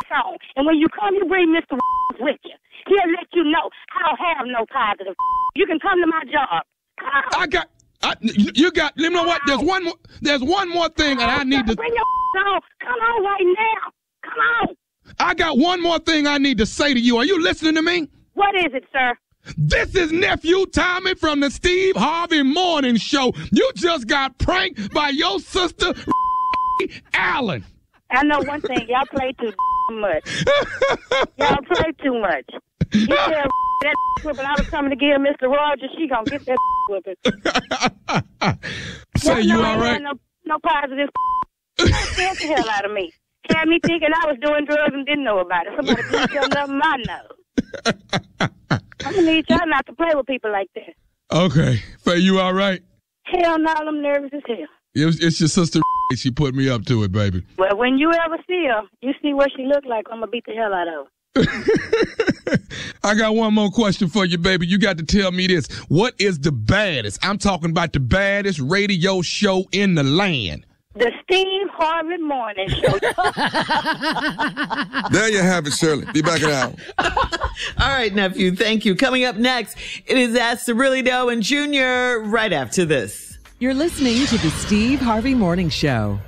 on. And when you come, you bring Mr. with you. He'll let you know I don't have no positive. You can come to my job. Let me know what? There's one more thing that I need to. Bring your on. Come on right now. Come on. I got one more thing I need to say to you. Are you listening to me? What is it, sir? This is Nephew Tommy from the Steve Harvey Morning Show. You just got pranked by your sister, Allen. I know one thing. Y'all play too much. Y'all play too much. You tell that whooping I was coming to give Mr. Rogers, she gonna get that whooping. Say you all right? No positive. Scared the hell out of me. Had me thinking I was doing drugs and didn't know about it. Somebody please tell nothing I know. I'm gonna need y'all not to play with people like that. Okay. Faye, you all right? Hell no, I'm nervous as hell. It's your sister. She put me up to it, baby. Well, when you ever see her, you see what she look like, I'm gonna beat the hell out of her. I got one more question for you, baby. You got to tell me this. What is the baddest? I'm talking about the baddest radio show in the land. The Steve Harvey Morning Show. There you have it, Shirley. Be back in an hour. All right, nephew. Thank you. Coming up next, it is Ask the Really Doe and Junior right after this. You're listening to the Steve Harvey Morning Show.